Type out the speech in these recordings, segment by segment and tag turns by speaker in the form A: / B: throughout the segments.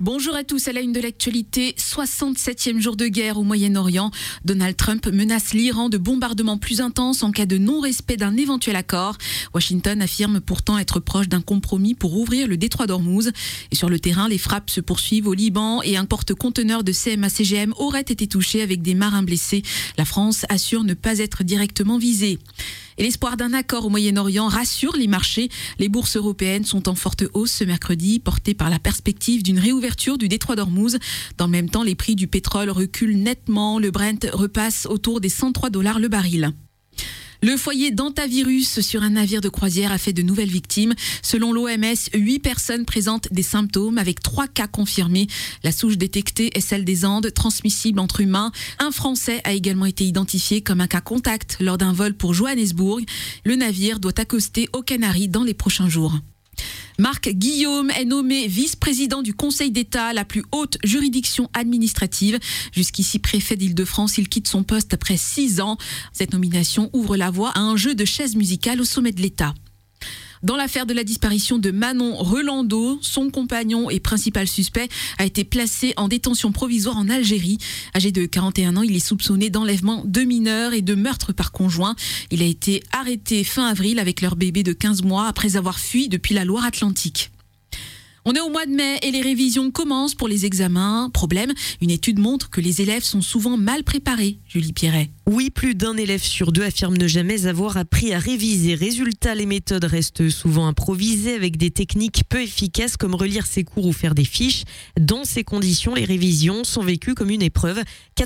A: Bonjour à tous, à la une de l'actualité, 67e jour de guerre au Moyen-Orient. Donald Trump menace l'Iran de bombardements plus intenses en cas de non-respect d'un éventuel accord. Washington affirme pourtant être proche d'un compromis pour ouvrir le détroit d'Ormuz. Et sur le terrain, les frappes se poursuivent au Liban et un porte-conteneur de CMA-CGM aurait été touché avec des marins blessés. La France assure ne pas être directement visée. Et l'espoir d'un accord au Moyen-Orient rassure les marchés. Les bourses européennes sont en forte hausse ce mercredi, portées par la perspective d'une réouverture du détroit d'Ormuz. Dans le même temps, les prix du pétrole reculent nettement. Le Brent repasse autour des $103 le baril. Le foyer d'hantavirus sur un navire de croisière a fait de nouvelles victimes. Selon l'OMS, 8 personnes présentent des symptômes avec 3 cas confirmés. La souche détectée est celle des Andes, transmissible entre humains. Un Français a également été identifié comme un cas contact lors d'un vol pour Johannesburg. Le navire doit accoster aux Canaries dans les prochains jours. Marc Guillaume est nommé vice-président du Conseil d'État, la plus haute juridiction administrative. Jusqu'ici préfet d'Île-de-France, il quitte son poste après 6 ans. Cette nomination ouvre la voie à un jeu de chaises musicales au sommet de l'État. Dans l'affaire de la disparition de Manon Rolando, son compagnon et principal suspect a été placé en détention provisoire en Algérie. Âgé de 41 ans, il est soupçonné d'enlèvement de mineurs et de meurtre par conjoint. Il a été arrêté fin avril avec leur bébé de 15 mois après avoir fui depuis la Loire-Atlantique. On est au mois de mai et les révisions commencent pour les examens. Problème, une étude montre que les élèves sont souvent mal préparés. Julie Pierret.
B: Oui, plus d'un élève sur 2 affirme ne jamais avoir appris à réviser. Résultat, les méthodes restent souvent improvisées avec des techniques peu efficaces comme relire ses cours ou faire des fiches. Dans ces conditions, les révisions sont vécues comme une épreuve.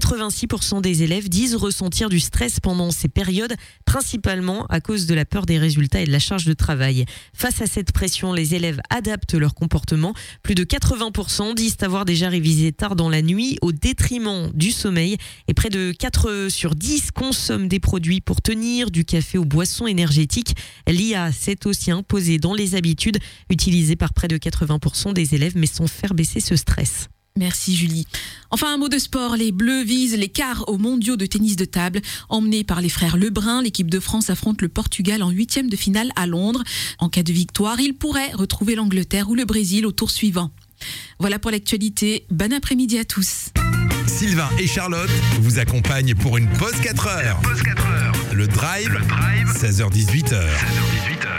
B: 86% des élèves disent ressentir du stress pendant ces périodes, principalement à cause de la peur des résultats et de la charge de travail. Face à cette pression, les élèves adaptent leur comportement. Plus de 80% disent avoir déjà révisé tard dans la nuit au détriment du sommeil et près de 4 sur 10 consomment des produits pour tenir, du café aux boissons énergétiques. L'IA s'est aussi imposée dans les habitudes utilisées par près de 80% des élèves mais sans faire baisser ce stress.
A: Merci Julie. Enfin un mot de sport, les Bleus visent les quarts aux mondiaux de tennis de table. Emmenés par les frères Lebrun, l'équipe de France affronte le Portugal en 8e de finale à Londres. En cas de victoire, ils pourraient retrouver l'Angleterre ou le Brésil au tour suivant. Voilà pour l'actualité, bon après-midi à tous.
C: Sylvain et Charlotte vous accompagnent pour une pause 4 heures. Le Drive, 16h-18h.